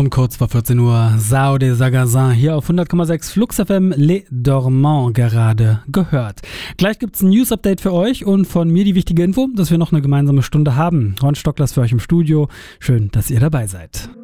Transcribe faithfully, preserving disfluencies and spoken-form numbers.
Um kurz vor vierzehn Uhr, Sao de Sagazin hier auf hundert Komma sechs Flux F M, Les Dormants gerade gehört. Gleich gibt's ein News-Update für euch und von mir die wichtige Info, dass wir noch eine gemeinsame Stunde haben. Ron Stockler ist für euch im Studio. Schön, dass ihr dabei seid.